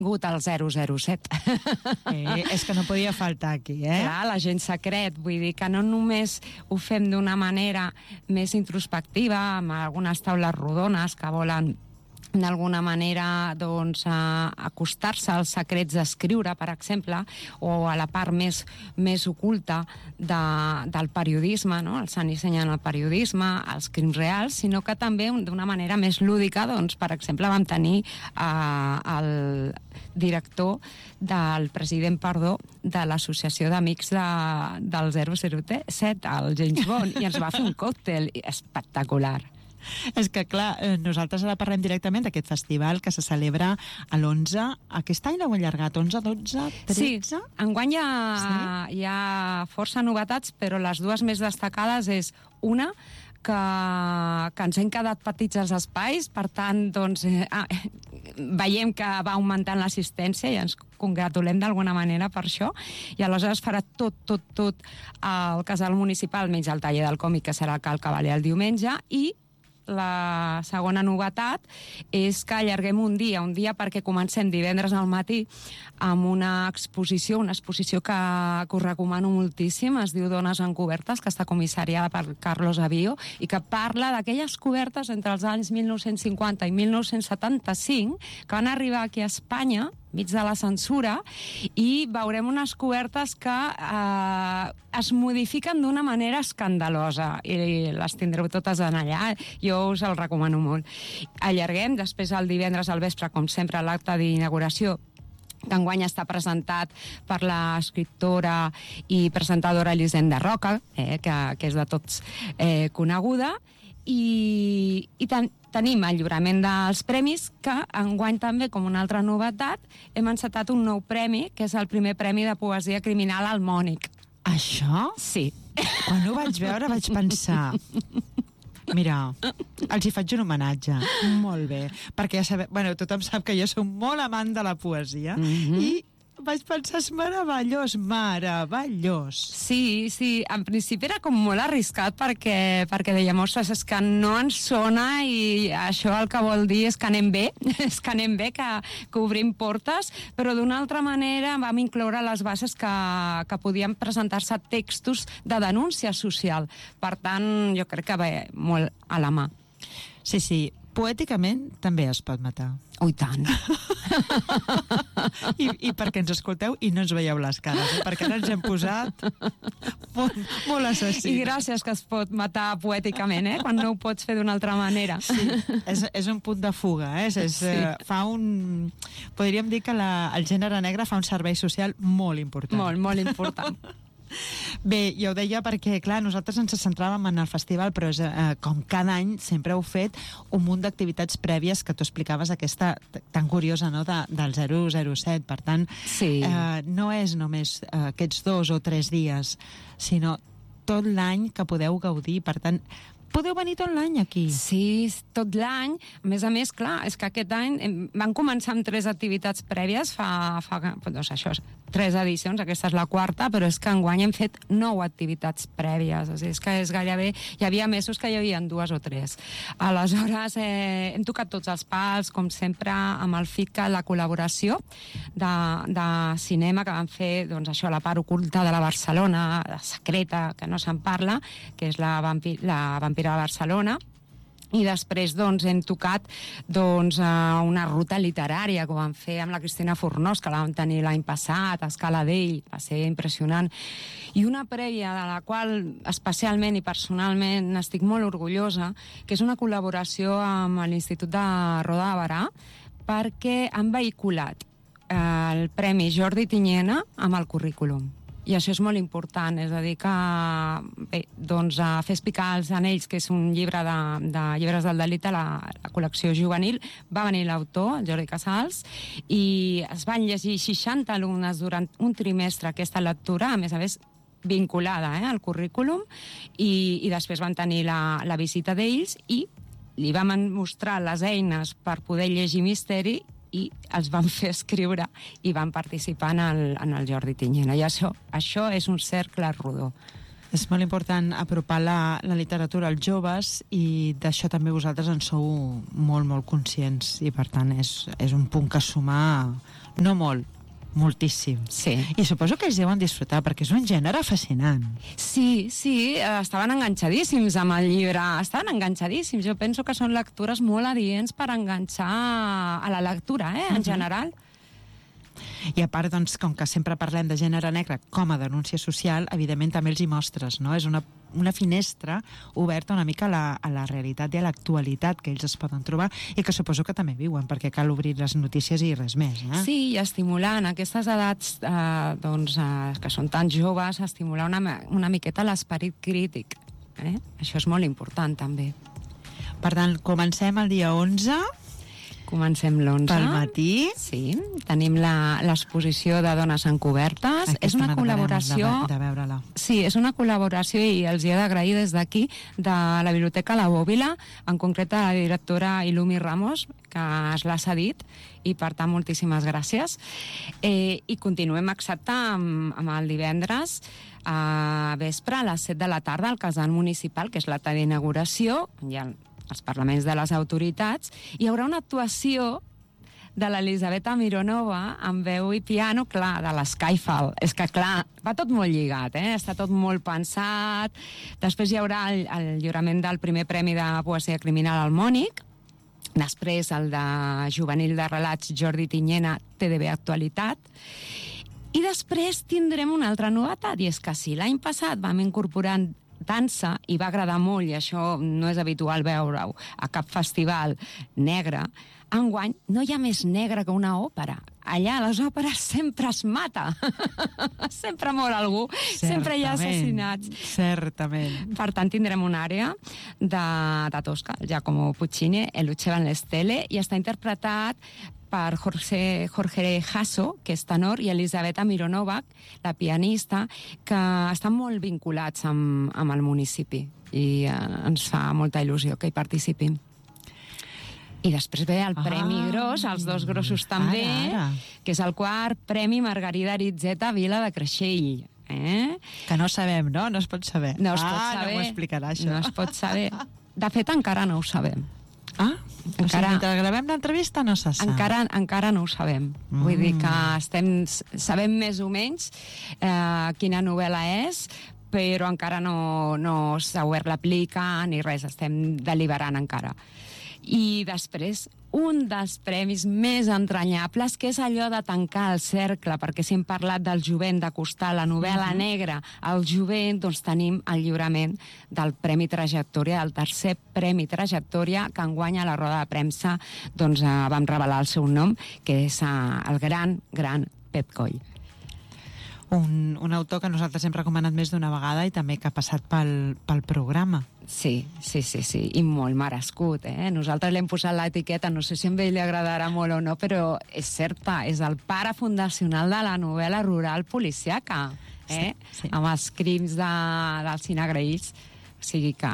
Benvingut al 007. És que no podia faltar aquí, Clar, l'agent secret, vull dir que no només ho fem d'una manera més introspectiva, amb algunes taules rodones que volen d'alguna manera doncs, acostar-se als secrets d'escriure, per exemple, o a la part més oculta del periodisme, no? Els ensenyen el periodisme, els crims reals, sinó que també d'una manera més lúdica, doncs, per exemple, vam tenir el director del president, de l'Associació d'Amics del 007, el James Bond, i ens va fer un còctel espectacular. És que, clar, nosaltres ara parlem directament d'aquest festival que se celebra a l'11. Aquest any l'heu allargat, 11, 12, 13? Sí, enguany hi ha força novetats, però les dues més destacades és una, que ens hem quedat petits als espais, per tant, doncs, veiem que va augmentant l'assistència i ens congratulem d'alguna manera per això, i aleshores farà tot al casal municipal, menys el taller del còmic, que serà al Cal Cavaller el diumenge, i la segona novetat és que allarguem un dia perquè comencem divendres al matí amb una exposició que us recomano moltíssim, es diu Dones encobertes, que està comissariada per Carlos Avío i que parla d'aquelles cobertes entre els anys 1950 i 1975 que van arribar aquí a Espanya mig de la censura, i veurem unes cobertes que es modifiquen d'una manera escandalosa, i les tindreu totes en allà. Jo us el recomano molt. Allarguem, després el divendres al vespre, com sempre, l'acte d'inauguració, que enguany està presentat per l'escriptora i presentadora Elisenda Roca, que és de tots coneguda, i tenim el lliurament dels premis, que enguany també, com una altra novetat, hem encetat un nou premi, que és el primer premi de poesia criminal al Mònic. Això? Sí. Quan ho vaig veure vaig pensar... Mira, els hi faig un homenatge. Molt bé. Perquè ja sabeu... Bueno, tothom sap que jo soc molt amant de la poesia i vaig pensar, és meravellós. Sí, en principi era com molt arriscat perquè dèiem, ostres, és que no ens sona, i això el que vol dir és que anem bé, que obrim portes, però d'una altra manera vam incloure les bases que podien presentar-se textos de denúncia social. Per tant, jo crec que ve molt a la mà. Sí, poèticament també es pot matar. Oh, i tant. I perquè ens escolteu i no ens veieu les cares, perquè ara ens hem posat molt assassins. I gràcies, que es pot matar poèticament, quan no ho pots fer d'una altra manera. Sí, és un punt de fuga, podríem dir que el gènere negre fa un servei social molt important. Molt important. Bé, jo ho deia perquè, clar, nosaltres ens centràvem en el festival, però com cada any sempre heu fet un munt d'activitats prèvies que tu explicaves, aquesta tan curiosa, no?, del 007. Per tant, no és només aquests 2 o 3 dies, sinó tot l'any que podeu gaudir. Per tant, podeu venir tot l'any aquí. Sí, tot l'any. A més, clar, és que aquest any van començar amb 3 activitats prèvies, doncs això, 3 edicions, aquesta és la 4, però és que enguany hem fet 9 activitats prèvies, és que és gairebé... Hi havia mesos que hi havia 2 o 3. Aleshores, hem tocat tots els pals, com sempre, amb el FICA, la col·laboració de cinema que van fer, doncs això, la part oculta de la Barcelona, la secreta, que no se'n parla, que és la Vampira de Barcelona. I després, doncs, hem tocat una ruta literària que vam fer amb la Cristina Fornós, que la vam tenir l'any passat a Escala d'Ell, va ser impressionant. I una prèvia de la qual especialment i personalment n'estic molt orgullosa, que és una col·laboració amb l'Institut de Roda de Barà, perquè han vehiculat el Premi Jordi Tinyena amb el currículum. I això és molt important, és a dir que a Fes picar els anells, que és un llibre de llibres del delit a la col·lecció juvenil, va venir l'autor, Jordi Casals, i es van llegir 60 alumnes durant un trimestre aquesta lectura, a més vinculada al currículum, i després van tenir la visita d'ells i li vam mostrar les eines per poder llegir misteri, i els van fer escriure i van participar en el Jordi Tinyena. I això és un cercle rodó. És molt important apropar la literatura als joves i d'això també vosaltres en sou molt, molt conscients i per tant és un punt que sumar no molt, moltíssim. Sí. I suposo que ells deuen disfrutar perquè és un gènere fascinant. Sí, estaven enganxadíssims amb el llibre, estaven enganxadíssims. Jo penso que són lectures molt adients per enganxar a la lectura, en general. I a part, doncs, com que sempre parlem de gènere negre com a denúncia social, evidentment també els hi mostres, no? És una finestra oberta una mica a la realitat i a l'actualitat que ells es poden trobar i que suposo que també viuen, perquè cal obrir les notícies i res més, eh? Sí, i estimular en aquestes edats que són tan joves, estimular una miqueta l'esperit crític. Això és molt important, també. Per tant, comencem el dia 11... Comencem l'11. Pel matí. Sí, tenim l'exposició de Dones Encobertes. És una col·laboració... de veure-la. Sí, és una col·laboració i els he d'agrair des d'aquí de la Biblioteca La Bòbila, en concret a la directora Ilumi Ramos, que es l'ha cedit, i per tant moltíssimes gràcies. I continuem exacte amb el divendres a vespre a les 7 de la tarda al Casal Municipal, que és l'acte d'inauguració, hi ha els parlaments de les autoritats, hi haurà una actuació de l'Elisabetta Mironova amb veu i piano, clar, de l'Skyfall. És que, clar, va tot molt lligat, està tot molt pensat. Després hi haurà el lliurament del primer premi de poesia criminal al Mònic, després el de juvenil de relats Jordi Tinyena, TDB Actualitat, i després tindrem una altra novetat, i és que si l'any passat vam incorporar dansa, i va agradar molt, i això no és habitual veure-ho a cap festival negre, enguany no hi ha més negre que una òpera. Allà a les òperes sempre es mata. Sempre mor algú. Sempre hi ha assassinats. Certament. Per tant, tindrem una àrea de Tosca, Giacomo Puccini, El Luce van le Stelle, i està interpretat per Jorge Jasso, que és tenor, i Elisabetta Mironova, la pianista, que estan molt vinculats amb el municipi i ens fa molta il·lusió que hi participin. I després ve el Premi Gros, els dos grossos també, que és el quart Premi Margarida Aritzeta Vila de Creixell. Que no sabem, no? No es pot saber. No es pot saber. No m'ho explicarà, això. No es pot saber. De fet, encara no ho sabem. O sigui, mentre gravem l'entrevista no se sap. Encara no ho sabem. Vull dir que sabem més o menys quina novel·la és, però encara no s'ha obert l'aplica ni res, estem deliberant encara. I després, un dels premis més entranyables, que és allò de tancar el cercle, perquè si hem parlat del jovent, d'acostar la novel·la negra al jovent, doncs tenim el lliurament del Premi Trajectòria, del tercer Premi Trajectòria, que enguany a la roda de premsa doncs, vam revelar el seu nom, que és el gran Pep Coll. Un autor que nosaltres hem recomanat més d'una vegada i també que ha passat pel programa. Sí, i molt merescut, Nosaltres l'hem posat l'etiqueta, no sé si a ell li agradarà molt o no, però és certa, és el pare fundacional de la novel·la rural policiaca, Sí. Amb els crims dels Cinegraïts. O sigui que...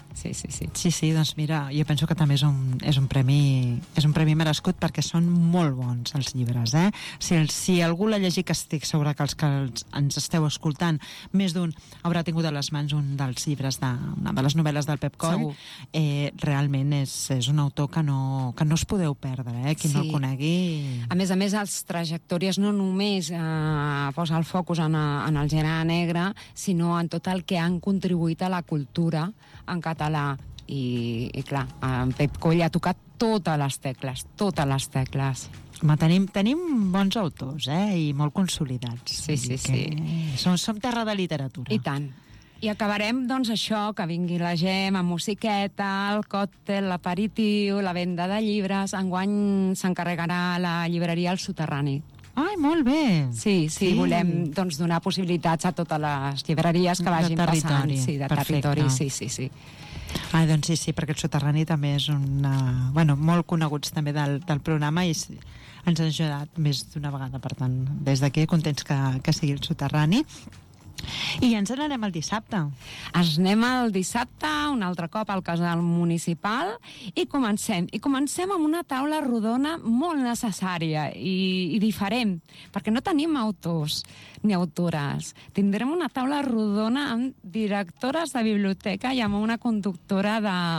Sí, doncs mira, jo penso que també és un premi merescut perquè són molt bons els llibres, Si algú l'ha llegit, que estic segura que els que ens esteu escoltant, més d'un haurà tingut a les mans un dels llibres una de les novel·les del Pep Coll. Realment és un autor que no us podeu perdre, qui no el conegui. A més, les trajectòries no només posa el focus en el gènere negre, sinó en tot el que han contribuït a la cultura en català. I clar, en Pep Coll ha tocat totes les tecles. Home, tenim bons autors, i molt consolidats. Sí. Som terra de literatura. I tant. I acabarem, doncs, això, que vingui la gent amb musiqueta, el còctel, l'aperitiu, la venda de llibres. Enguany s'encarregarà la llibreria El Soterrani. Ai, molt bé. Sí, volem donar possibilitats a totes les llibreries que vagin passant. Sí, de territori, sí. Doncs sí, perquè el Soterrani també és molt coneguts també del programa i ens han ajudat més d'una vegada, per tant, des d'aquí contents que sigui el Soterrani. I ens n'anem el dissabte. Ens anem el dissabte, un altre cop al casal municipal, i comencem. I comencem amb una taula rodona molt necessària i diferent, perquè no tenim autors ni autores. Tindrem una taula rodona amb directores de biblioteca i amb una conductora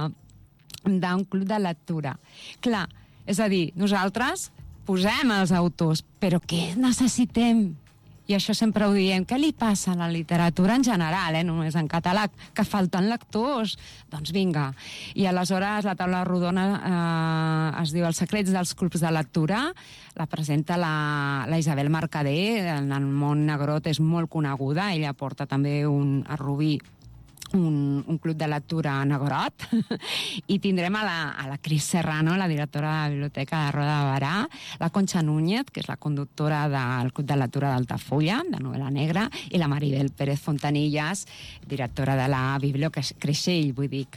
d'un club de lectura. Clar, és a dir, nosaltres posem els autors, però què necessitem? I això sempre ho diem, què li passa a la literatura en general, només en català, que falten lectors? Doncs vinga. I aleshores la taula rodona es diu Els secrets dels clubs de lectura, la presenta la Isabel Mercader, en el món negrot és molt coneguda, ella porta també a Rubí un club de lectura negrot, i tindrem a la Cris Serrano, la directora de la Biblioteca de Roda de Barà, la Concha Núñez, que és la conductora del club de lectura d'Altafulla, de novel·la negra, i la Maribel Pérez Fontanillas, directora de la Biblioteca Creixell. Vull dir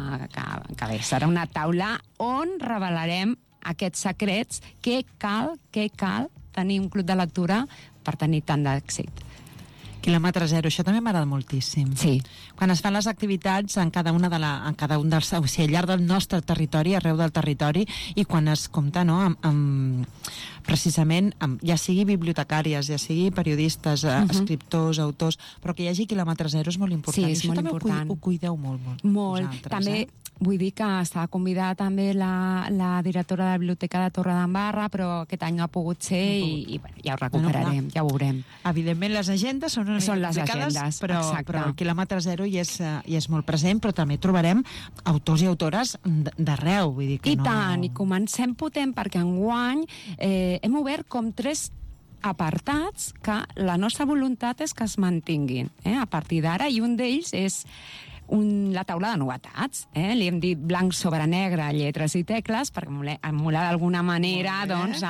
que bé, serà una taula on revelarem aquests secrets, què cal tenir un club de lectura per tenir tant d'èxit. Quilòmetre zero, això també m'agrada moltíssim. Sí. Quan es fan les activitats en cada un dels, o sigui, al llarg del nostre territori, arreu del territori, i quan es compta, no, precisament, ja sigui bibliotecàries, ja sigui periodistes, escriptors, autors, però que hi hagi quilòmetre zero és molt important. Sí, és molt important. Això també ho cuideu molt. Molt. També vull dir que estava convidada també la directora de la Biblioteca de Torredembarra, però aquest any no ha pogut ser i ja ho recuperarem, ja ho veurem. Evidentment, les agendes són una mica complicades, però el quilòmetre zero hi és molt present, però també trobarem autors i autores d'arreu. Vull dir que I tant, i comencem potent, perquè enguany hem obert com 3 apartats que la nostra voluntat és que es mantinguin a partir d'ara, i un d'ells és la taula de novetats. Li hem dit blanc sobre negre, lletres i tecles, per emular d'alguna manera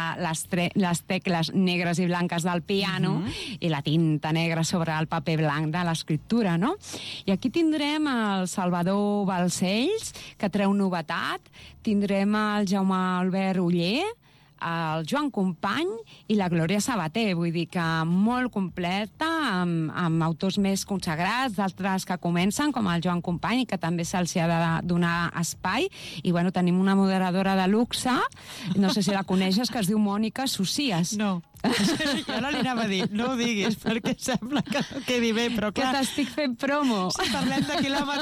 les tecles negres i blanques del piano i la tinta negra sobre el paper blanc de l'escriptura, no? I aquí tindrem el Salvador Balcells, que treu novetat, tindrem el Jaume Albert Oller, el Joan Company i la Glòria Sabater, vull dir que molt completa, amb autors més consagrats, d'altres que comencen, com el Joan Company, que també se'ls ha de donar espai, i bueno, tenim una moderadora de luxe, no sé si la coneixes, que es diu Mònica Socias. No. Jo no li anava a dir, no ho diguis, perquè sembla que no quedi bé, però clar... Que t'estic fent promo. Si parlem de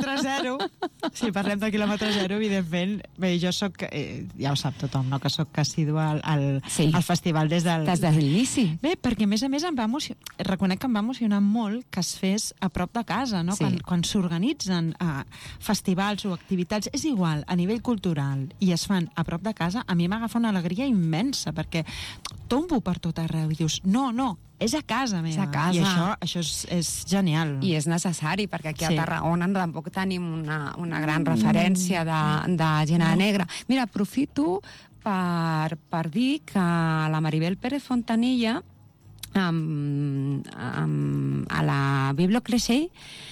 quilòmetre zero, evidentment, bé, jo soc, ja ho sap tothom, no?, que soc assidua al festival des de l'inici. Bé, perquè a més reconec que em va emocionar molt que es fes a prop de casa, no? Sí. Quan s'organitzen festivals o activitats, és igual, a nivell cultural, i es fan a prop de casa, a mi m'agafa una alegria immensa, perquè tombo per tot arreu i dius, no, és a casa meva. És a casa. I això és genial. I és necessari, perquè aquí a Tarragona tampoc tenim una gran referència de gènere negre. Mira, aprofito per dir que la Maribel Pérez Fontanilla a la Biblioteca Creixell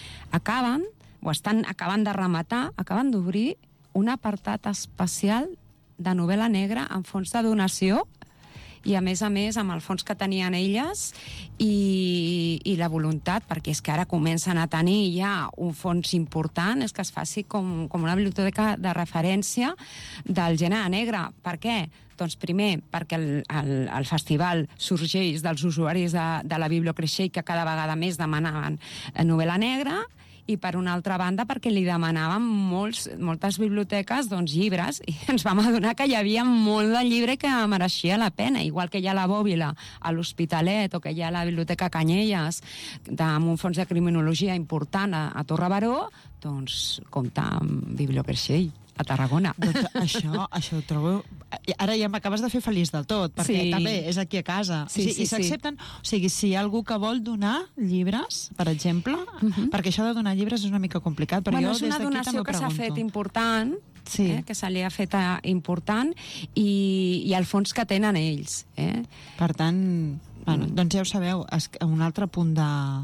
estan acabant de rematar, acaben d'obrir un apartat especial de novel·la negra en fons de donació, i a més amb el fons que tenien elles i la voluntat, perquè és que ara comencen a tenir ja un fons important, és que es faci com una biblioteca de referència del gènere negre. Per què? Doncs primer, perquè el festival sorgeix dels usuaris de la Biblioteca Creixell, que cada vegada més demanaven novel·la negra, i per una altra banda perquè li demanaven moltes biblioteques llibres, i ens vam adonar que hi havia molt de llibre que mereixia la pena, igual que hi ha la Bòbila a l'Hospitalet o que hi ha la Biblioteca Canyelles amb un fons de criminologia important a Torre Baró, doncs compta amb Biblioteca Creixell a Tarragona. Doncs això ho trobo... Ara ja m'acabes de fer feliç del tot, perquè també és aquí a casa. I s'accepten... O sigui, si hi ha algú que vol donar llibres, per exemple, perquè això de donar llibres és una mica complicat, però jo des d'aquí també ho pregunto. És una donació que s'ha fet important, que se li ha fet important, i el fons que tenen ells. Per tant, doncs ja ho sabeu, un altre punt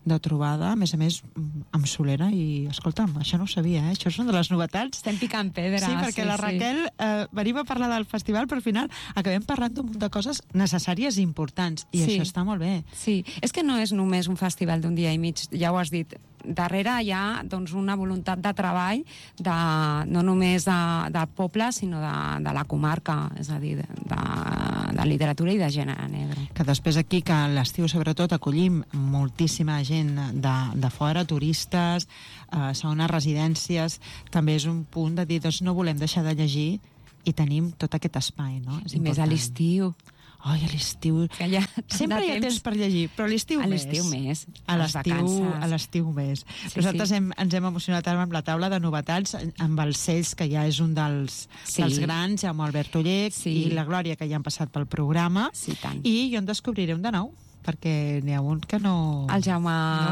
de trobada, a més, amb solera, i, escolta'm, això no ho sabia, això és una de les novetats. Estem picant pedra. Sí, perquè la Raquel venim a parlar del festival, però al final acabem parlant d'un munt de coses necessàries i importants, i això està molt bé. Sí, és que no és només un festival d'un dia i mig, ja ho has dit. Darrere hi ha doncs, una voluntat de treball no només del poble, sinó de la comarca, és a dir, de literatura i de gènere negre. Que després aquí, que a l'estiu sobretot acollim moltíssima gent de fora, turistes, segones residències, també és un punt de dir, doncs no volem deixar de llegir i tenim tot aquest espai, no? I més a l'estiu. Ai, a l'estiu... Sempre hi ha temps per llegir, però a l'estiu més. A l'estiu més. A l'estiu més. Nosaltres ens hem emocionat amb la taula de novetats, amb els Cells, que ja és un dels grans, amb Albert Ullec i la Glòria, que ja han passat pel programa. Sí, tant. I jo en descobriré un de nou, perquè n'hi ha un que no... El Jaume...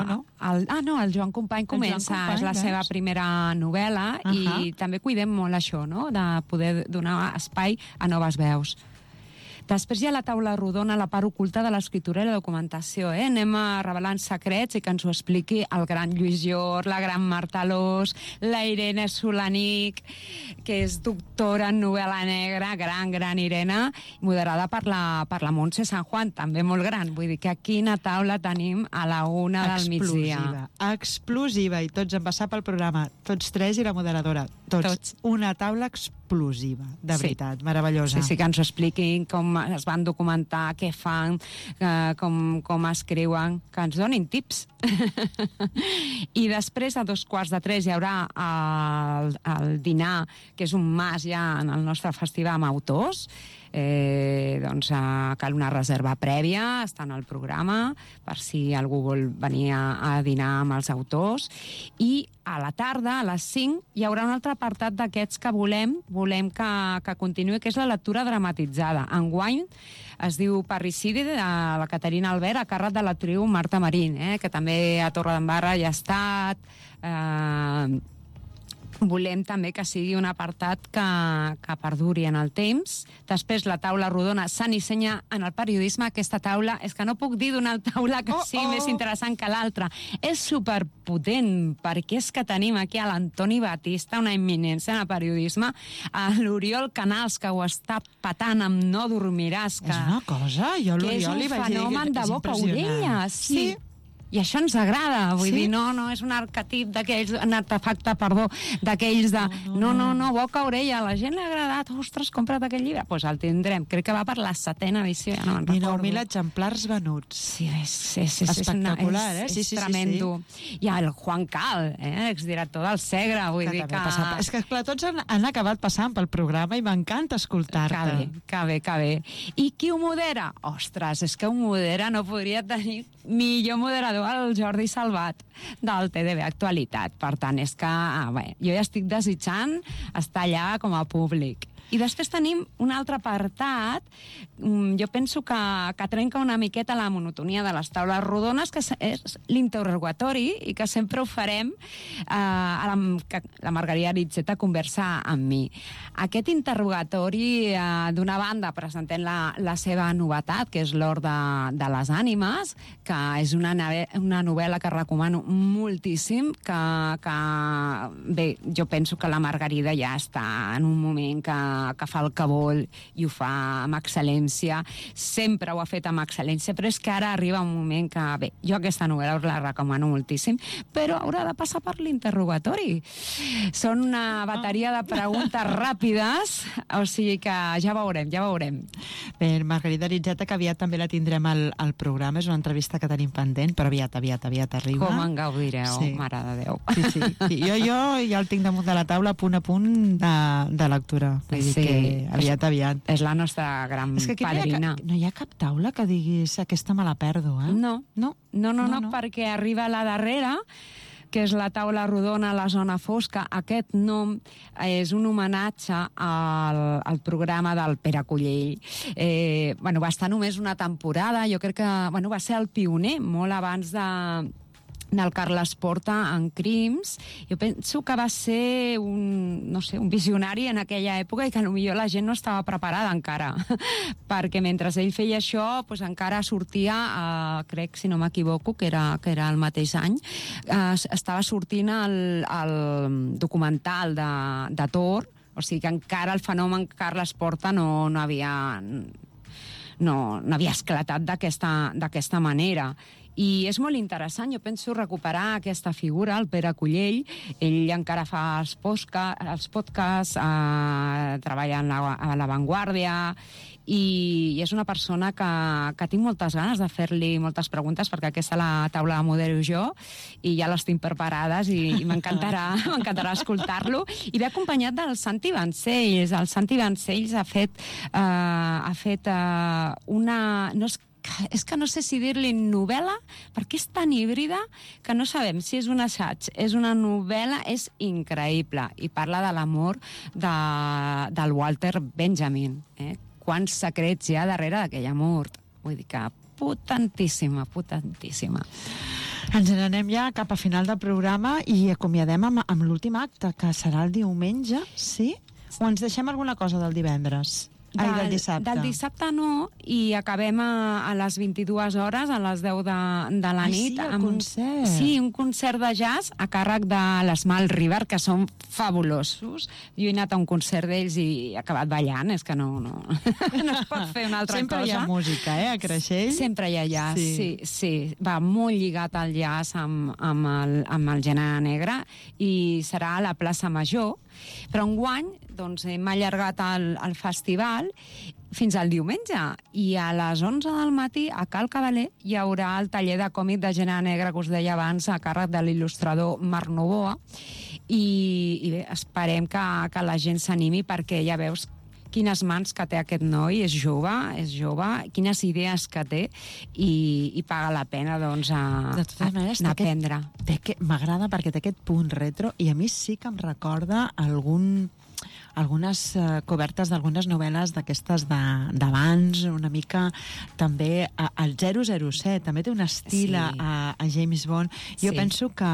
el Joan Company comença, és la seva primera novel·la, i també cuidem molt això, no?, de poder donar espai a noves veus. Després hi ha la taula rodona, la part oculta de l'escriptura i la documentació. Anem revelant secrets i que ens ho expliqui el gran Lluís Llor, la gran Marta Alòs, la Irene Solanic, que és doctora en novel·la negra, gran Irene, moderada per la Montse San Juan, també molt gran. Vull dir que aquí una taula tenim a la 1 del migdia. Explosiva, i tots en passar pel programa. Tots tres i la moderadora. Tots. Una taula explosiva, de veritat, meravellosa. Sí, que ens ho expliquin com es van documentar, què fan, com escriuen, que ens donin tips. I després, a 2:15, hi haurà el dinar, que és un mas ja en el nostre festival amb autors. Doncs cal una reserva prèvia, està en el programa, per si algú vol venir a dinar amb els autors. I a la tarda, a les 5, hi haurà un altre apartat d'aquests que volem que continuï, que és la lectura dramatitzada. Enguany es diu Parricidi, de la Caterina Albert, a càrrec de l'actriu Marta Marín, que també a Torredembarra hi ha estat. Volem també que sigui un apartat que perduri en el temps. Després, la taula rodona Sant i Senya en el periodisme. Aquesta taula, és que no puc dir d'una taula que sigui més interessant que l'altra. És superpotent, perquè és que tenim aquí a l'Antoni Batista, una eminència en el periodisme, a l'Oriol Canals, que ho està patant amb No dormiràs. És una cosa, jo l'Oriol li vaig dir que és impressionant. Que és un fenomen de boca-orella, sí. I això ens agrada, vull dir, no és un arquetip d'aquells, un artefacte, d'aquells de... No, boca-orella, a la gent li ha agradat, ostres, compra't aquell llibre. Doncs el tindrem, crec que va per la 7ª edició, ja no me'n recordo. 19.000 exemplars venuts. Sí, és espectacular, és tremendo. Hi ha el Juan Cal, exdirector del Segre, vull dir que... És que, clar, tots han acabat passant pel programa i m'encanta escoltar-te. Que bé. I qui ho modera? Ostres, és que ho modera, no podria tenir millor moderador el Jordi Salvat del TDB Actualitat. Per tant, és que jo ja estic desitjant estar allà com a públic. I després tenim un altre apartat, jo penso que trenca una miqueta la monotonia de les taules rodones, que és l'interrogatori, i que sempre ho farem la Margarida Ritzeta conversa amb mi. Aquest interrogatori, d'una banda, presentem la seva novetat, que és l'Or de les ànimes, que és una novel·la que recomano moltíssim, que bé, jo penso que la Margarida ja està en un moment que fa el que vol i ho fa amb excel·lència. Sempre ho ha fet amb excel·lència, però és que ara arriba un moment que, bé, jo aquesta novel·la us la recomano moltíssim, però haurà de passar per l'interrogatori. Són una bateria de preguntes ràpides, o sigui que ja veurem. Bé, Margarida Ritzeta, que aviat també la tindrem al programa, és una entrevista que tenim pendent, però aviat arriba. Com en gaudireu, mare de Déu. Sí. Jo ja el tinc damunt de la taula, punt a punt de lectura. Vull dir que aviat. És la nostra gran padrina. No hi ha cap taula que diguis aquesta me la perdo, eh? No, perquè arriba la darrera, que és la taula rodona a la zona fosca. Aquest nom és un homenatge al programa del Pere Cullell. Va estar només una temporada, jo crec que va ser el pioner, molt abans del Carles Porta en Crims. Jo penso que va ser un visionari en aquella època i que potser la gent no estava preparada encara, perquè mentre ell feia això doncs encara sortia, crec, si no m'equivoco, que era el mateix any, estava sortint el documental de Thor, o sigui que encara el fenomen Carles Porta no havia esclatat d'aquesta manera. I és molt interessant, jo penso recuperar aquesta figura, el Pere Cullell. Ell encara fa els podcasts, treballa a La Vanguardia, i és una persona que tinc moltes ganes de fer-li moltes preguntes, perquè aquesta la taula la modero jo i ja les tinc preparades i m'encantarà escoltar-lo. I ve acompanyat del Santi Vancells. El Santi Vancells ha fet una... És que no sé si dir-li novel·la, perquè és tan híbrida que no sabem si és un assaig, és una novel·la, és increïble. I parla de l'amor del Walter Benjamin. Quants secrets hi ha darrere d'aquell amor. Vull dir que potentíssima. Ens n'anem ja cap a final del programa i acomiadem amb l'últim acte, que serà el diumenge, sí? O ens deixem alguna cosa del divendres? Del dissabte. Del dissabte no, i acabem a les 22 hores, a les 10 de la nit. Sí, el concert. Sí, un concert de jazz a càrrec de l'Small River, que són fabulosos. Jo he anat a un concert d'ells i he acabat ballant, és que no es pot fer una altra Sempre cosa. Sempre hi ha música, a Creixell? Sempre hi ha jazz, sí. Va molt lligat al jazz amb el gènere negre, i serà a la plaça Major. Però enguany hem allargat el festival fins al diumenge, i a les 11 del matí a Cal Cavaler hi haurà el taller de còmic de gènere negre que us deia abans, a càrrec de l'il·lustrador Marc Novoa, i bé, esperem que la gent s'animi, perquè ja veus quines mans que té aquest noi, és jove, quines idees que té, i paga la pena, doncs, aprendre. M'agrada perquè té aquest punt retro, i a mi sí que em recorda algunes cobertes d'algunes novel·les d'aquestes d'abans, una mica també el 007, també té un estil a James Bond. Jo penso que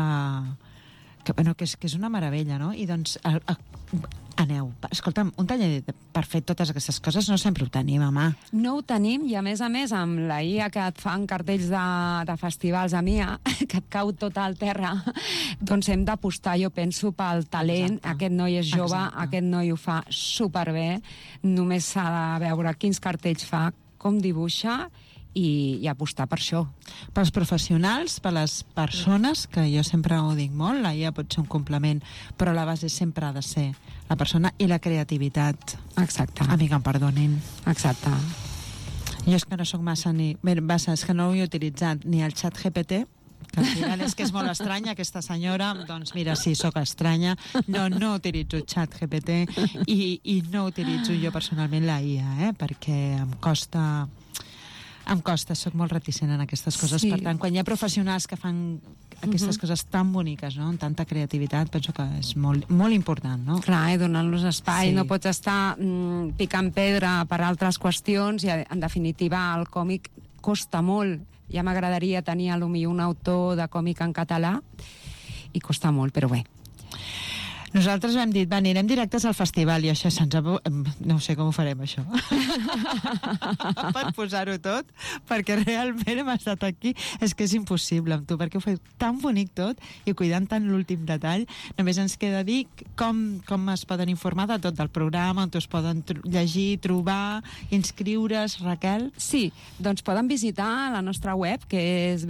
és una meravella, no? I doncs aneu. Escolta'm, un taller per fer totes aquestes coses no sempre ho tenim a mà. No ho tenim, i a més, amb la IA que et fan cartells de festivals a MIA, que et cau tot al terra, doncs hem d'apostar, jo penso, pel talent. Exacte. Aquest noi és jove, aquest noi ho fa superbé, només s'ha de veure quins cartells fa, com dibuixa, i apostar per això. Pels professionals, per les persones, que jo sempre ho dic molt, la IA pot ser un complement, però la base sempre ha de ser la persona i la creativitat. Exacte. Amiga, em perdonin. Exacte. Jo és que no soc massa és que no ho he utilitzat ni el xat GPT, que al final és que és molt estranya aquesta senyora. Doncs mira, sí, soc estranya, no utilitzo el xat GPT, i no utilitzo jo personalment la IA, perquè em costa, soc molt reticent en aquestes coses. Per tant, quan hi ha professionals que fan aquestes coses tan boniques, no?, amb tanta creativitat, penso que és molt, molt important, no? Clar, i donant-los espai. No pots estar picant pedra per altres qüestions, i en definitiva el còmic costa molt. Ja m'agradaria tenir potser un autor de còmic en català, i costa molt, però bé. Nosaltres hem dit, anirem directes al festival, i això no sé com ho farem, això. Per posar-ho tot, perquè realment hem estat aquí. És que és impossible amb tu, perquè ho feu tan bonic tot, i cuidant tant l'últim detall. Només ens queda dir com es poden informar de tot el programa, on es poden llegir, trobar, inscriure's, Raquel. Sí, doncs poden visitar la nostra web, que és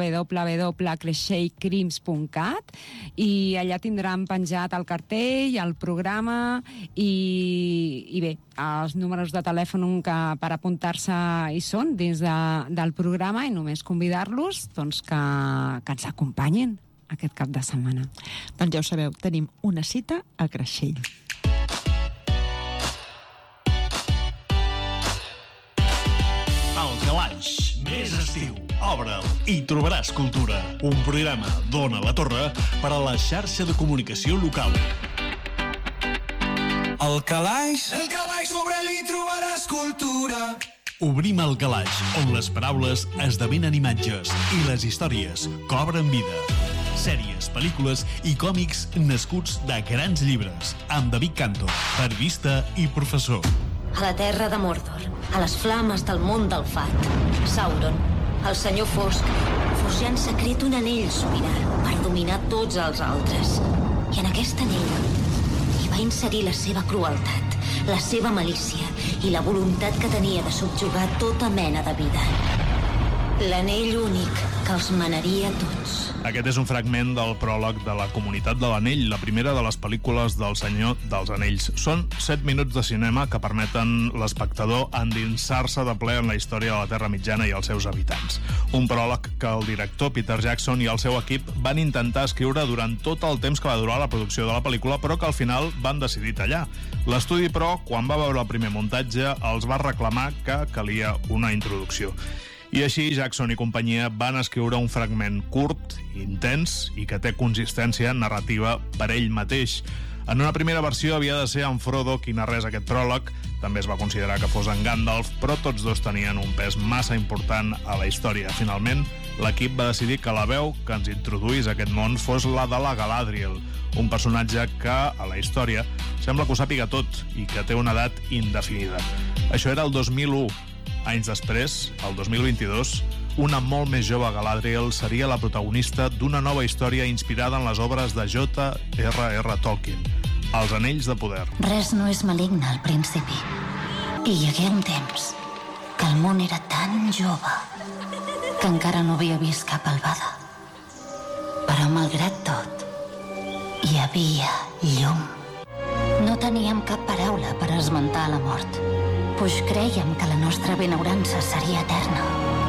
www.creixellcrims.cat, i allà tindran penjat el cartell, el programa, i bé, els números de telèfon per apuntar-se hi són dins del programa, i només convidar-los doncs, que ens acompanyin aquest cap de setmana. Doncs ja ho sabeu, tenim una cita a Creixell. El Calaix, més estiu. Obre'l i trobaràs cultura. Un programa d'Ona la Torre per a la xarxa de comunicació local. El Calaix, obre'l i trobaràs cultura. Obrim el calaix, on les paraules esdevenen imatges i les històries cobren vida. Sèries, pel·lícules i còmics nascuts de grans llibres, amb David Canto, periodista i professor. A la terra de Mordor, a les flames del món del fat, Sauron, el senyor fosc, forjà en secret un anell sobirà per dominar tots els altres. I en aquest anell hi va inserir la seva crueltat, la seva malícia i la voluntat que tenia de subjugar tota mena de vida. L'anell únic que els manaria a tots. Aquest és un fragment del pròleg de La Comunitat de l'Anell, la primera de les pel·lícules del Senyor dels Anells. Són 7 minuts de cinema que permeten l'espectador endinsar-se de ple en la història de la Terra Mitjana i els seus habitants. Un pròleg que el director Peter Jackson i el seu equip van intentar escriure durant tot el temps que va durar la producció de la pel·lícula, però que al final van decidir tallar. L'estudi, però, quan va veure el primer muntatge, els va reclamar que calia una introducció. I així Jackson i companyia van escriure un fragment curt, intens i que té consistència narrativa per ell mateix. En una primera versió havia de ser en Frodo qui narrés aquest pròleg, també es va considerar que fos en Gandalf, però tots dos tenien un pes massa important a la història. Finalment, l'equip va decidir que la veu que ens introduís a aquest món fos la de la Galadriel, un personatge que, a la història, sembla que ho sàpiga tot i que té una edat indefinida. Això era el 2001. Anys després, el 2022, una molt més jove Galadriel seria la protagonista d'una nova història inspirada en les obres de J.R.R. Tolkien, Els Anells de Poder. Res no és maligne al principi. I hi hagué un temps que el món era tan jove que encara no havia vist cap albada. Però, malgrat tot, hi havia llum. No teníem cap paraula per esmentar la mort, pues crèiem que la nostra benaurança seria eterna.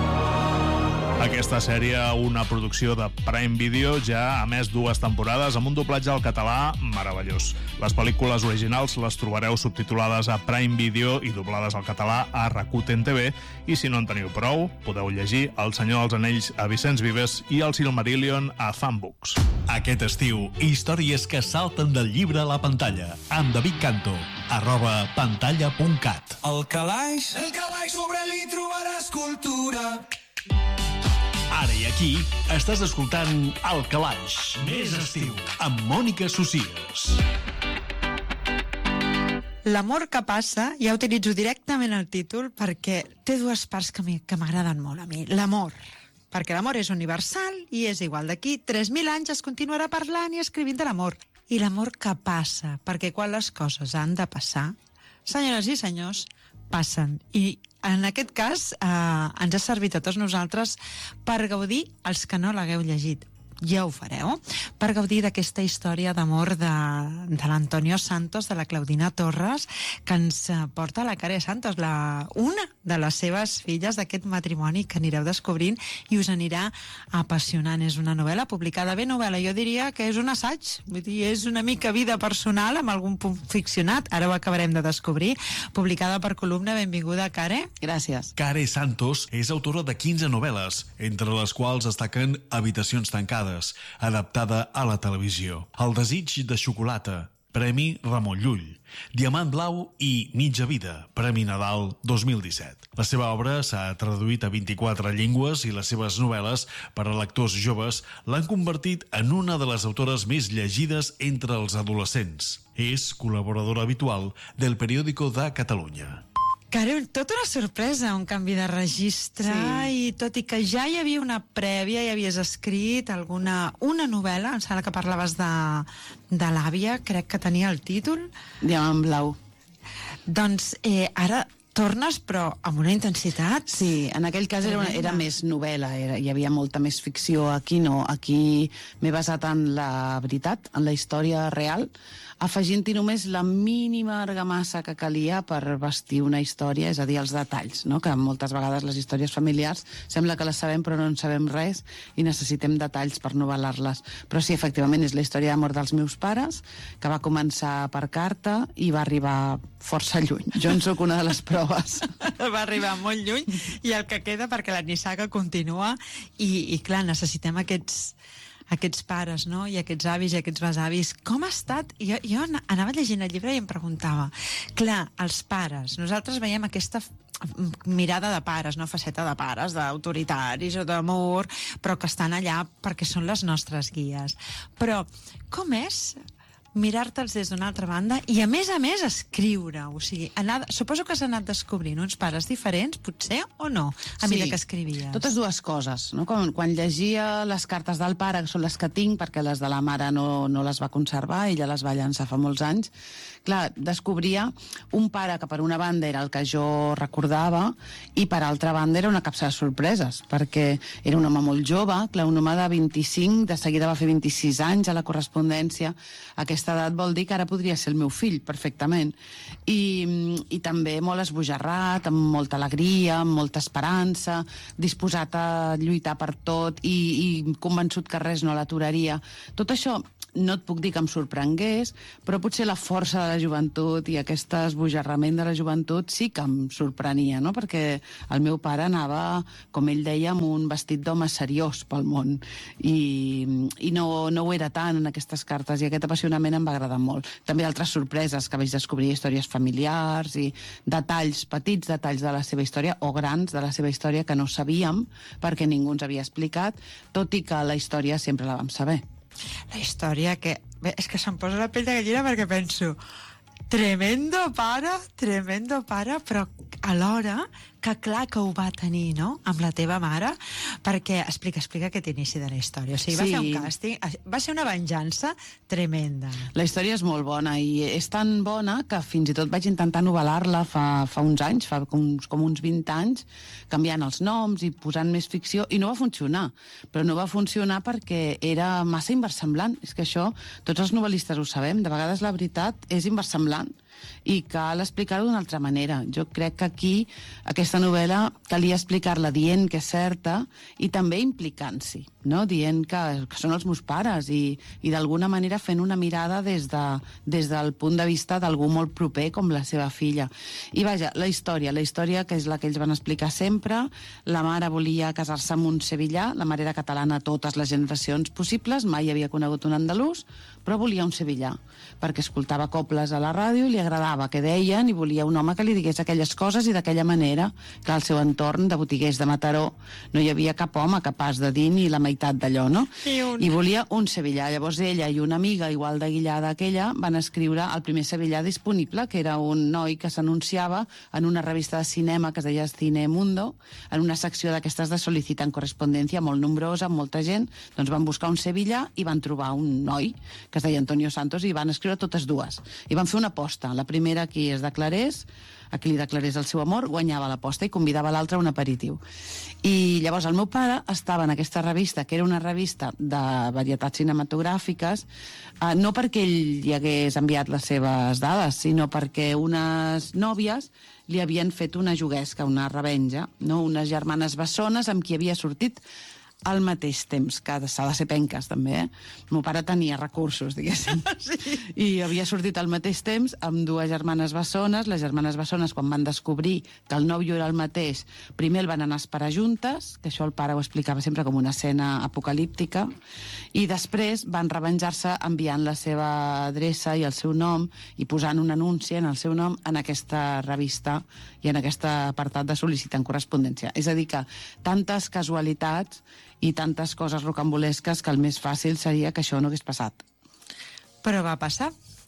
Aquesta sèrie, una producció de Prime Video, ja ha emès 2 temporades amb un doblatge al català meravellós. Les pel·lícules originals les trobareu subtitulades a Prime Video i doblades al català a Rakuten TV, i si no en teniu prou, podeu llegir El Senyor dels Anells a Vicenç Vives i El Silmarillion a Fanbooks. Aquest estiu, històries que salten del llibre a la pantalla, amb David Canto, @pantalla.cat. El calaix sobre ell hi trobaràs cultura. Ara i aquí, estàs escoltant El Calaix, més estiu, amb Mònica Socias. L'amor que passa, ja utilitzo directament el títol perquè té 2 parts que m'agraden molt a mi. L'amor, perquè l'amor és universal i és igual. D'aquí 3.000 anys es continuarà parlant i escrivint de l'amor. I l'amor que passa, perquè quan les coses han de passar, senyores i senyors, passen. I en aquest cas ens ha servit a tots nosaltres per gaudir, els que no l'hagueu llegit, ja ho fareu, per gaudir d'aquesta història d'amor de l'Antonio Santos, de la Claudina Torres, que ens porta la Care Santos, una de les seves filles d'aquest matrimoni que anireu descobrint i us anirà apassionant. És una novel·la publicada, novel·la, jo diria que és un assaig, vull dir, és una mica vida personal amb algun punt ficcionat, ara ho acabarem de descobrir, publicada per Columna. Benvinguda, Care. Gràcies. Care Santos és autora de 15 novel·les, entre les quals destaquen Habitacions tancades, adaptada a la televisió, El desig de xocolata, Premi Ramon Llull, Diamant blau i Mitja vida, Premi Nadal 2017. La seva obra s'ha traduït a 24 llengües i les seves novel·les per a lectors joves l'han convertit en una de les autores més llegides entre els adolescents. És col·laboradora habitual del Periódico de Catalunya. Carol, tota una sorpresa, un canvi de registre, sí. I tot i que ja hi havia una prèvia, ja havies escrit una novel·la, em sembla que parlaves de l'àvia, crec que tenia el títol. Diamant blau. Doncs ara tornes, però amb una intensitat. Sí, en aquell cas era més novel·la, hi havia molta més ficció. Aquí no, aquí m'he basat en la veritat, en la història real, afegint-hi només la mínima argamassa que calia per vestir una història, és a dir, els detalls, no? Que moltes vegades les històries familiars sembla que les sabem però no en sabem res i necessitem detalls per novel·lar-les. Però sí, efectivament, és la història d'amor dels meus pares, que va començar per carta i va arribar força lluny. Jo en soc una de les proves. Va arribar molt lluny i el que queda perquè la nissaga continua i clar, necessitem aquests aquests pares, no? I aquests avis i aquests besavis, com ha estat? Jo anava llegint el llibre i em preguntava, clar, els pares, nosaltres veiem aquesta mirada de pares, no faceta de pares, d'autoritaris o d'amor, però que estan allà perquè són les nostres guies. Però com és mirar-te'ls des d'una altra banda i, a més, escriure? O sigui, suposo que has anat descobrint uns pares diferents, potser, o no, a mesura que escrivies? Totes dues coses. No? Quan llegia les cartes del pare, que són les que tinc, perquè les de la mare no les va conservar, ella les va llançar fa molts anys, clar, descobria un pare que per una banda era el que jo recordava i per altra banda era una capsa de sorpreses, perquè era un home molt jove, clar, un home de 25, de seguida va fer 26 anys a la correspondència. Aquesta edat vol dir que ara podria ser el meu fill, perfectament. I també molt esbojarrat, amb molta alegria, amb molta esperança, disposat a lluitar per tot i convençut que res no l'aturaria. Tot això no et puc dir que em sorprengués, però potser la força de la joventut i aquest esbojarrament de la joventut sí que em sorprenia, no? Perquè el meu pare anava, com ell deia, amb un vestit d'home seriós pel món i no ho era tant en aquestes cartes, i aquest apassionament em va agradar molt. També altres sorpreses, que vaig descobrir històries familiars i detalls, petits detalls de la seva història o grans de la seva història que no sabíem perquè ningú ens havia explicat, tot i que la història sempre la vam saber. La història que... Bé, és que se'm posa la pell de gallina perquè penso tremendo pare, però alhora que clar que ho va tenir, no?, amb la teva mare, perquè explica aquest inici de la història. O sigui, va fer un càsting, va ser una venjança tremenda. La història és molt bona i és tan bona que fins i tot vaig intentar novel·lar-la fa uns anys, fa com uns 20 anys, canviant els noms i posant més ficció, i no va funcionar. Però no va funcionar perquè era massa inversemblant. És que això, tots els novel·listes ho sabem, de vegades la veritat és inversemblant i cal explicar-ho d'una altra manera. Jo crec que aquí aquesta novel·la calia explicar-la dient que és certa i també implicant-s'hi, no? Dient que són els meus pares i d'alguna manera fent una mirada des del punt de vista d'algú molt proper com la seva filla. I vaja, la història que és la que ells van explicar sempre. La mare volia casar-se amb un sevillà, la mare era catalana a totes les generacions possibles, mai havia conegut un andalús, però volia un sevillà, perquè escoltava cobles a la ràdio i li agradava que deien i volia un home que li digués aquelles coses i d'aquella manera, que al seu entorn de botiguers de Mataró no hi havia cap home capaç de dir ni la meitat d'allò, no? I volia un sevillà. Llavors ella i una amiga igual de guillada que ella van escriure el primer sevillà disponible, que era un noi que s'anunciava en una revista de cinema que es deia Cine Mundo, en una secció d'aquestes de sol·licitant correspondència molt nombrosa, amb molta gent. Doncs van buscar un sevillà i van trobar un noi que es deia Antonio Santos i van escriure totes dues. I van fer una aposta. La primera, qui es declarés, a qui li declarés el seu amor, guanyava l'aposta i convidava l'altre a un aperitiu. I llavors el meu pare estava en aquesta revista, que era una revista de varietats cinematogràfiques, no perquè ell li hagués enviat les seves dades, sinó perquè unes nòvies li havien fet una juguesca, una revenja, no? Unes germanes bessones amb qui havia sortit al mateix temps, que s'ha de ser penques també, El meu pare tenia recursos, diguéssim. Sí. I havia sortit al mateix temps amb dues germanes bessones. Les germanes bessones, quan van descobrir que el nòvio era el mateix, primer el van anar a esperar juntes, que això el pare ho explicava sempre com una escena apocalíptica, i després van revenjar-se enviant la seva adreça i el seu nom i posant un anunci en el seu nom en aquesta revista i en aquest apartat de sol·licitant correspondència. És a dir, que tantes casualitats i tantes coses rocambolesques que el més fàcil seria que això no hagués passat. Però va passar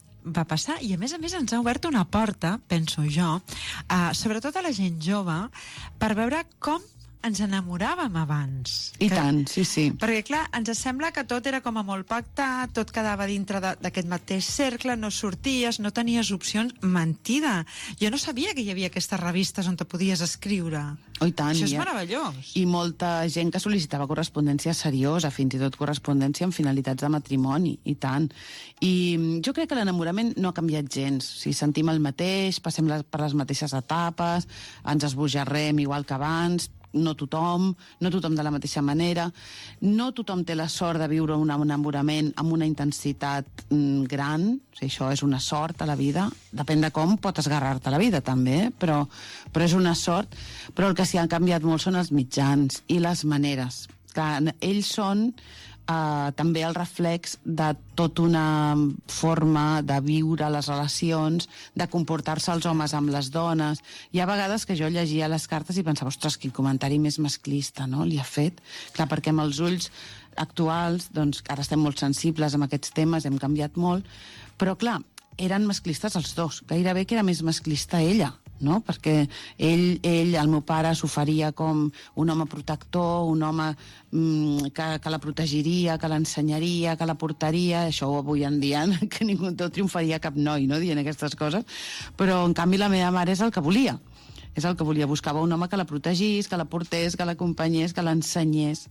i a més ens ha obert una porta, penso jo, sobretot a la gent jove, per veure com ens enamoràvem abans. I tant, sí. Perquè, clar, ens sembla que tot era com a molt pactat, tot quedava dintre d'aquest mateix cercle, no sorties, no tenies opcions. Mentida! Jo no sabia que hi havia aquestes revistes on te podies escriure. Oh, i tant. Això és meravellós. I molta gent que sol·licitava correspondència seriosa, fins i tot correspondència amb finalitats de matrimoni, i tant. I jo crec que l'enamorament no ha canviat gens. O sigui, sentim el mateix, passem per les mateixes etapes, ens esbojarrem igual que abans, no tothom de la mateixa manera, no tothom té la sort de viure un enamorament amb una intensitat gran, o sigui, això és una sort a la vida, depèn de com pot esgarrar-te la vida també, però és una sort, però el que s'hi ha canviat molt són els mitjans i les maneres. Que ells són també el reflex de tota una forma de viure les relacions, de comportar-se els homes amb les dones. Hi ha vegades que jo llegia les cartes i pensava, ostres, quin comentari més masclista, no?, li ha fet. Clar, perquè amb els ulls actuals, doncs, ara estem molt sensibles amb aquests temes, hem canviat molt, però clar, eren masclistes els dos, gairebé que era més masclista ella, no? Perquè ell, el meu pare, s'oferia com un home protector, un home que la protegiria, que l'ensenyaria, que la portaria. Això avui en dia que ningú triomfaria cap noi, no?, dient aquestes coses. Però, en canvi, la meva mare és el que volia. És el que volia. Buscava un home que la protegís, que la portés, que l'acompanyés, que l'ensenyés.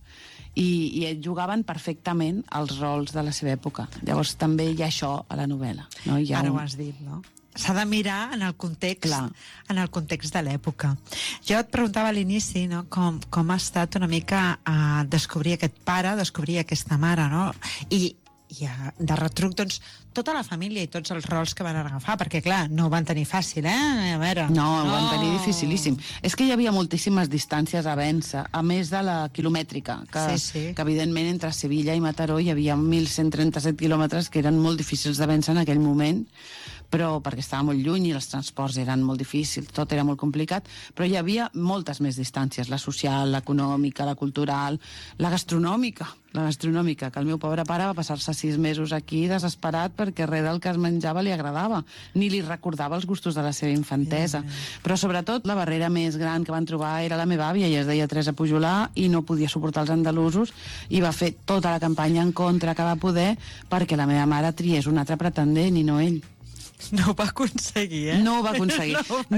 I jugaven perfectament els rols de la seva època. Llavors també hi ha això a la novel·la. No? Ara ho has dit, no? S'ha de mirar en el context de l'època. Jo et preguntava a l'inici, no?, com ha estat una mica descobrir aquest pare, descobrir aquesta mare, no? I de retruc, doncs, tota la família i tots els rols que van agafar, perquè, clar, no ho van tenir fàcil, A veure... No, ho van tenir dificilíssim. És que hi havia moltíssimes distàncies a vèncer, a més de la quilomètrica, que evidentment entre Sevilla i Mataró hi havia 1.137 quilòmetres que eren molt difícils de vèncer en aquell moment, però perquè estava molt lluny i els transports eren molt difícils, tot era molt complicat, però hi havia moltes més distàncies, la social, l'econòmica, la cultural, la gastronòmica, que el meu pobre pare va passar-se 6 mesos aquí desesperat perquè res del que es menjava li agradava, ni li recordava els gustos de la seva infantesa. Però sobretot la barrera més gran que van trobar era la meva àvia, i es deia Teresa Pujolà, i no podia suportar els andalusos, i va fer tota la campanya en contra que va poder perquè la meva mare triés un altre pretendent i no ell. No ho va aconseguir, No ho va aconseguir.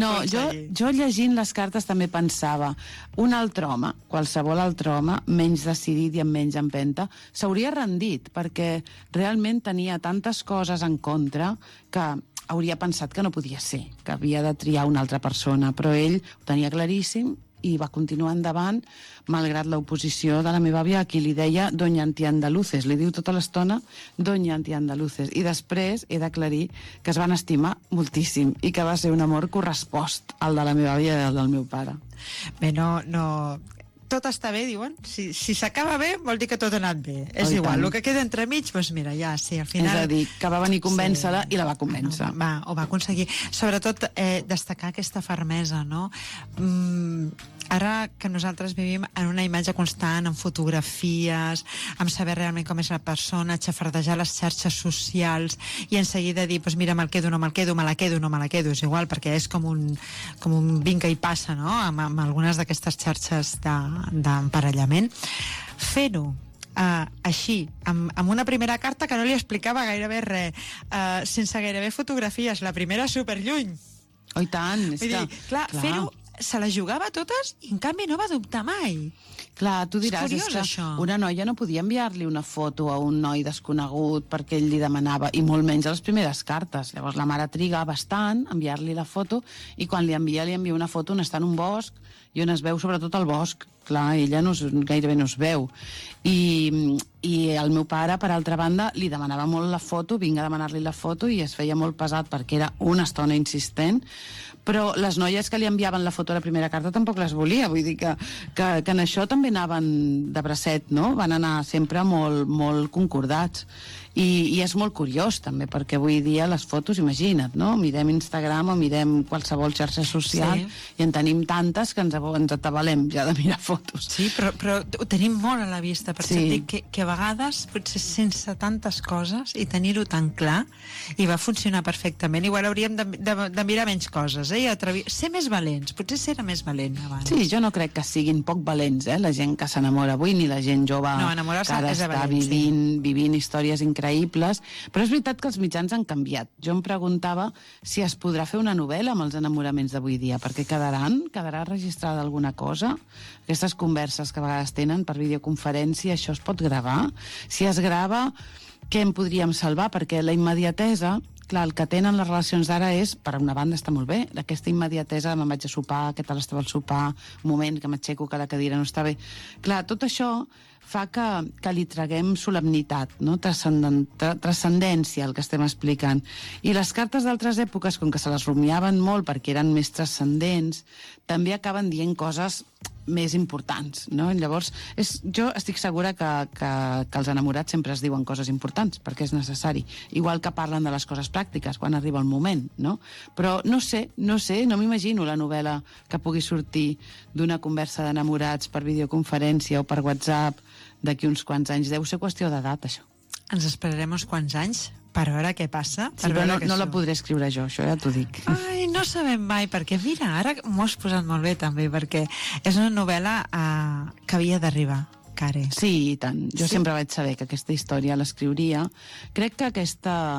Jo llegint les cartes també pensava, un altre home, qualsevol altre home, menys decidit i amb menys empenta, s'hauria rendit, perquè realment tenia tantes coses en contra que hauria pensat que no podia ser, que havia de triar una altra persona, però ell ho tenia claríssim i va continuar endavant, malgrat l'oposició de la meva àvia, a qui li deia Doña Antiandaluces, li diu tota l'estona Doña Antiandaluces, i després he d'aclarir que es van estimar moltíssim i que va ser un amor correspost al de la meva àvia i al del meu pare. Bé, no... Tot està bé, diuen. Si s'acaba bé, vol dir que tot ha anat bé. És igual, el que queda entremig, doncs mira, ja, sí, al final... És a dir, que va venir a convèncer-la i la va convèncer. Ho va aconseguir. Sobretot, destacar aquesta fermesa, no? Ara que nosaltres vivim en una imatge constant, en fotografies, en saber realment com és la persona, xafardejar les xarxes socials i en seguida dir, doncs mira, me'l quedo, no me'l quedo, me la quedo, no me la quedo, és igual, perquè és com un vinga i passa, no?, amb algunes d'aquestes xarxes d'emparellament. Fer-ho així, amb una primera carta que no li explicava gairebé res, sense gairebé fotografies, la primera superlluny. Oh, i tant. Vull dir, clar, fer-ho se la jugava totes i en canvi no va dubtar mai. Clar, tu diràs, és que això. Una noia no podia enviar-li una foto a un noi desconegut perquè ell li demanava, i molt menys a les primeres cartes. Llavors la mare triga bastant a enviar-li la foto, i quan li envia una foto on està en un bosc i on es veu sobretot el bosc. Clar, ella gairebé no es veu. I el meu pare, per altra banda, li demanava molt la foto, vinga a demanar-li la foto, i es feia molt pesat perquè era una estona insistent, però les noies que li enviaven la foto a la primera carta tampoc les volia, vull dir que en això també anaven de bracet, no? Van anar sempre molt, molt concordats. I és molt curiós, també, perquè avui dia les fotos, imagina't, no? Mirem Instagram o mirem qualsevol xarxa social i en tenim tantes que ens atabalem ja de mirar fotos. Sí, però ho tenim molt a la vista, per això dic que a vegades, potser sense tantes coses i tenir-ho tan clar, i va funcionar perfectament. Igual hauríem de mirar menys coses, i ser més valents, potser ser més valent abans. Sí, jo no crec que siguin poc valents, la gent que s'enamora avui, ni la gent jove que ara està vivint històries increïbles, però és veritat que els mitjans han canviat. Jo em preguntava si es podrà fer una novel·la amb els enamoraments d'avui dia, perquè quedarà registrada alguna cosa? Aquestes converses que a vegades tenen per videoconferència, això es pot gravar? Si es grava, què en podríem salvar? Perquè la immediatesa, clar, el que tenen les relacions d'ara és, per una banda està molt bé, aquesta immediatesa, me'n vaig a sopar, què tal estava el sopar, un moment que m'aixeco, que la cadira no està bé. Clar, tot això fa que li traguem solemnitat, no? Transcendència, el que estem explicant. I les cartes d'altres èpoques, com que se les rumiaven molt perquè eren més transcendents, també acaben dient coses més importants, no? Llavors, jo estic segura que els enamorats sempre es diuen coses importants, perquè és necessari. Igual que parlen de les coses pràctiques, quan arriba el moment, no? Però no sé, no m'imagino la novel·la que pugui sortir d'una conversa d'enamorats per videoconferència o per WhatsApp d'aquí uns quants anys. Deu ser qüestió d'edat, això. Ens esperarem uns quants anys per veure què passa. Sí, però no la podré escriure jo, això ja t'ho dic. Ai, no sabem mai, perquè mira, ara m'ho has posat molt bé també, perquè és una novel·la que havia d'arribar, Care. Sí, i tant. Jo sempre vaig saber que aquesta història l'escriuria. Crec que aquesta,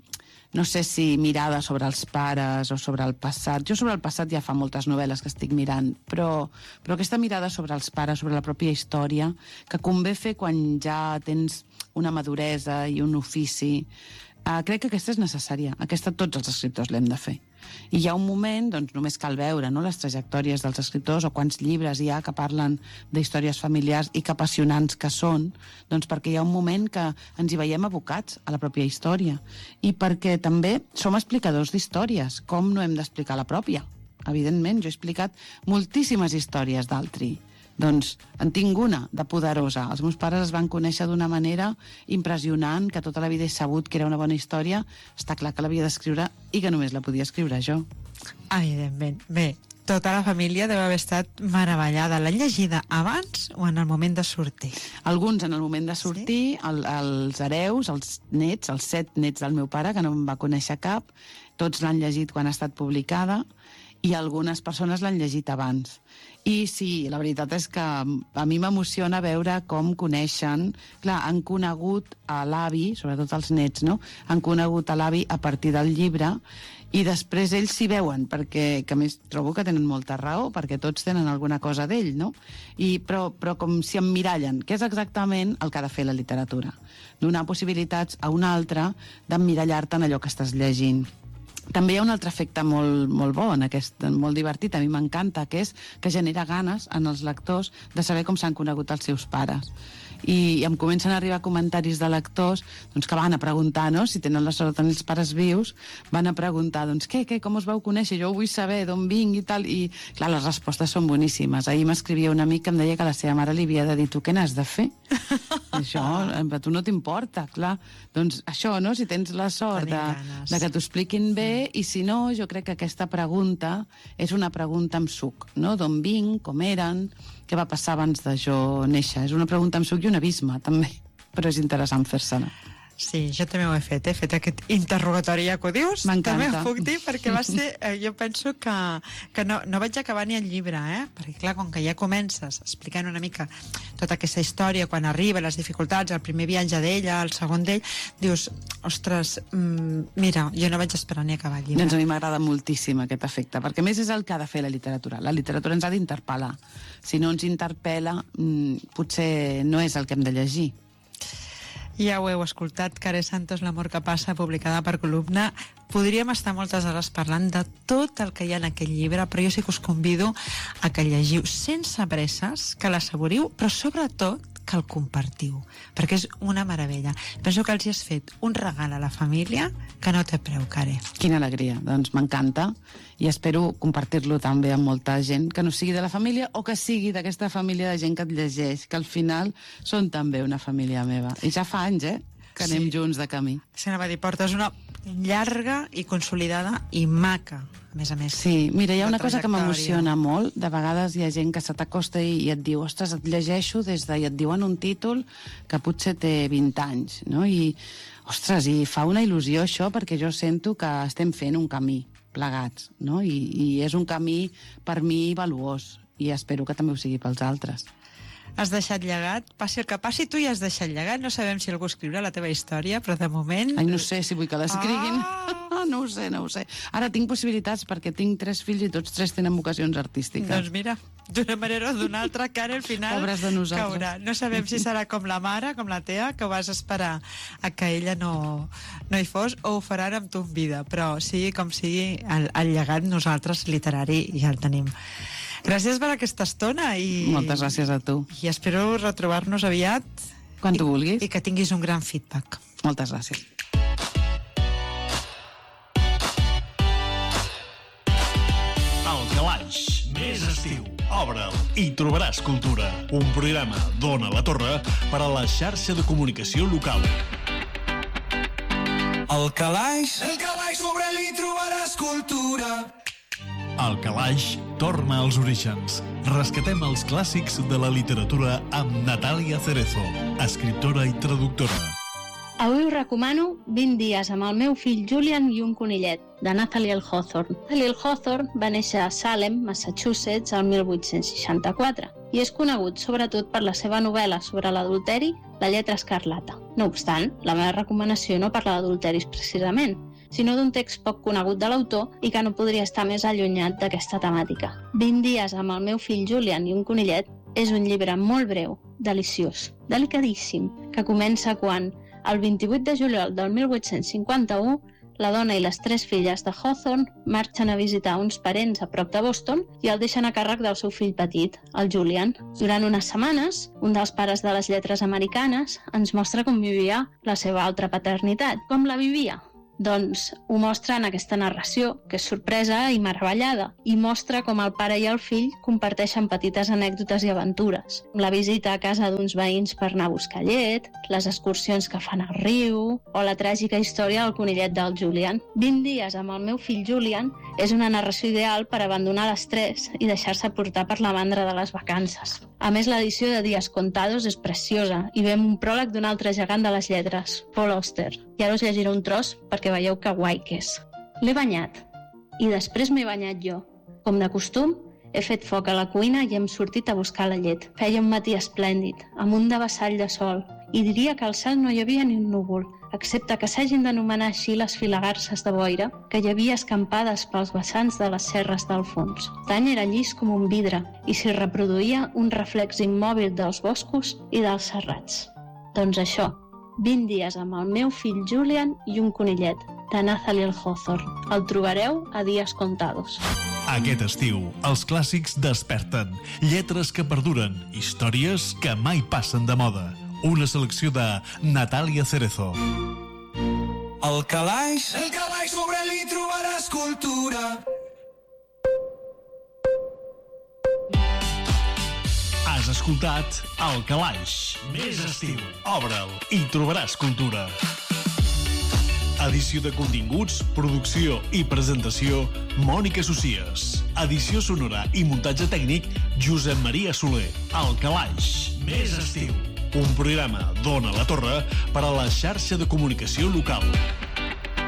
no sé si mirada sobre els pares o sobre el passat. Jo sobre el passat ja fa moltes novel·les que estic mirant, però aquesta mirada sobre els pares, sobre la pròpia història, que convé fer quan ja tens una maduresa i un ofici, crec que aquesta és necessària. Aquesta tots els escriptors l'hem de fer. I hi ha un moment, doncs només cal veure, no?, les trajectòries dels escriptors o quants llibres hi ha que parlen d'històries familiars i que apassionants que són, doncs perquè hi ha un moment que ens hi veiem abocats a la pròpia història. I perquè també som explicadors d'històries, com no hem d'explicar la pròpia. Evidentment, jo he explicat moltíssimes històries d'altri. Doncs en tinc una de poderosa. Els meus pares es van conèixer d'una manera impressionant, que tota la vida he sabut que era una bona història. Està clar que l'havia d'escriure i que només la podia escriure jo. Evidentment. Bé, tota la família deu haver estat meravellada. L'han llegida abans o en el moment de sortir? Alguns en el moment de sortir, sí? Els hereus, els nets, els 7 nets del meu pare, que no em va conèixer cap, tots l'han llegit quan ha estat publicada, i algunes persones l'han llegit abans. I sí, la veritat és que a mi m'emociona veure com coneixen... Clar, han conegut a l'avi, sobretot els nets, no? Han conegut a l'avi a partir del llibre i després ells s'hi veuen, perquè que a més trobo que tenen molta raó, perquè tots tenen alguna cosa d'ell, no? Però com si emmirallen, que és exactament el que ha de fer la literatura. Donar possibilitats a una altra d'emmirallar-te en allò que estàs llegint. També hi ha un altre efecte molt bo, molt divertit, a mi m'encanta, que és que genera ganes en els lectors de saber com s'han conegut els seus pares. I em comencen a arribar comentaris de lectors doncs, que van a preguntar, no?, si tenen la sort de tenir els pares vius, van a preguntar, doncs, què, com us vau conèixer? Jo ho vull saber, d'on vinc i tal. I, clar, les respostes són boníssimes. Ahir m'escrivia un amic que em deia que la seva mare li havia de dir, tu què n'has de fer? Això, a tu no t'importa, clar. Doncs això, no?, si tens la sort de que t'ho expliquin bé, i si no, jo crec que aquesta pregunta és una pregunta amb suc, no?, d'on vinc, com eren, què va passar abans de jo néixer. És una pregunta amb suc i un abisme, també, però és interessant fer-se-la. Sí, jo també ho he fet aquest interrogatori, ja que ho dius. M'encanta. També ho puc dir, perquè va ser... Jo penso que no vaig acabar ni el llibre, perquè clar, com que ja comences explicant una mica tota aquesta història, quan arriba, les dificultats, el primer viatge d'ella, el segon d'ell, dius, ostres, mira, jo no vaig esperar ni acabar el llibre. Doncs a mi m'agrada moltíssim aquest efecte, perquè a més és el que ha de fer la literatura. La literatura ens ha d'interpel·lar. Si no ens interpel·la, potser no és el que hem de llegir. Ja ho heu escoltat, Care Santos, L'amor que passa, publicada per Columna. Podríem estar moltes hores parlant de tot el que hi ha en aquest llibre, però jo sí que us convido a que llegiu sense presses, que l'assaboriu, però sobretot que el compartiu, perquè és una meravella. Penso que els hi has fet un regal a la família que no té preu, Care. Quina alegria, doncs m'encanta, i espero compartir-lo també amb molta gent que no sigui de la família o que sigui d'aquesta família de gent que et llegeix, que al final són també una família meva. I ja fa anys, que anem junts de camí. Se n'anava a dir, portes una llarga i consolidada i maca, a més a més. Sí, mira, hi ha una cosa que m'emociona molt. De vegades hi ha gent que se t'acosta i et diu, ostres, et llegeixo i et diuen un títol que potser té 20 anys, no? I, ostres, i fa una il·lusió això, perquè jo sento que estem fent un camí plegats, no? I és un camí per mi valuós, i espero que també ho sigui pels altres. Has deixat llegat, passi el que passi, tu ja has deixat llegat, no sabem si algú escriurà la teva història, però de moment... Ai, no sé si vull que l'escriguin. No ho sé. Ara tinc possibilitats perquè tinc 3 fills i tots 3 tenen vocacions artístiques. Doncs mira, d'una manera o d'una altra, Cara, al final pobres de nosaltres. Caurà. No sabem si serà com la mare, com la Tea, que vas esperar a que ella no hi fos, o ho faran amb tu en vida, però sigui com sigui, el llegat nosaltres literari ja el tenim. Gràcies per aquesta estona i... Moltes gràcies a tu. I espero retrobar-nos aviat. Quan tu vulguis. I que tinguis un gran feedback. Moltes gràcies. El Calaix, més estiu. Obre'l i trobaràs cultura. Un programa d'Ona la Torre per a la xarxa de comunicació local. El calaix sobre li trobaràs cultura. El Calaix torna als orígens. Rescatem els clàssics de la literatura amb Natàlia Cerezo, escriptora i traductora. Avui us recomano 20 dies amb el meu fill Julian i un conillet, de Nathaniel Hawthorne. Nathaniel Hawthorne va néixer a Salem, Massachusetts, el 1864 i és conegut sobretot per la seva novel·la sobre l'adulteri, La lletra escarlata. No obstant, la meva recomanació no parla d'adulteris precisament, sinó d'un text poc conegut de l'autor i que no podria estar més allunyat d'aquesta temàtica. 20 dies amb el meu fill Julian i un conillet és un llibre molt breu, deliciós, delicadíssim, que comença quan, el 28 de juliol del 1851, la dona i les 3 filles de Hawthorne marxen a visitar uns parents a prop de Boston i el deixen a càrrec del seu fill petit, el Julian. Durant unes setmanes, un dels pares de les lletres americanes ens mostra com vivia la seva altra paternitat. Com la vivia? Doncs ho mostra en aquesta narració, que és sorpresa i meravellada, i mostra com el pare i el fill comparteixen petites anècdotes i aventures. La visita a casa d'uns veïns per anar a buscar llet, les excursions que fan al riu, o la tràgica història del conillet del Julian. 20 dies amb el meu fill Julian és una narració ideal per abandonar l'estrès i deixar-se portar per la mandra de les vacances. A més, l'edició de Días Contados és preciosa i ve amb un pròleg d'un altre gegant de les lletres, Paul Auster. I ara us llegiré un tros perquè veieu que guai que és. L'he banyat i després m'he banyat jo. Com de costum, he fet foc a la cuina i hem sortit a buscar la llet. Feia un matí esplèndid, amb un devessall de sol, i diria que al cel no hi havia ni un núvol, excepte que s'hagin d'anomenar així les filagarses de boira que hi havia escampades pels vessants de les serres del fons. L'any era llis com un vidre i s'hi reproduïa un reflex immòbil dels boscos i dels serrats. Doncs això, 20 dies amb el meu fill Julian i un conillet, de Nathaniel Hawthorne. El trobareu a Días Contados. Aquest estiu, els clàssics desperten. Lletres que perduren, històries que mai passen de moda. Una selecció de Natàlia Cerezo. El calaix sobre li trobaràs cultura. Has escoltat El Calaix. Més estiu. Obre'l i trobaràs cultura. Edició de continguts, producció i presentació, Mònica Socies. Edició sonora i muntatge tècnic, Josep Maria Soler. El Calaix. Més estiu. Un programa d'Ona la Torre per a la xarxa de comunicació local.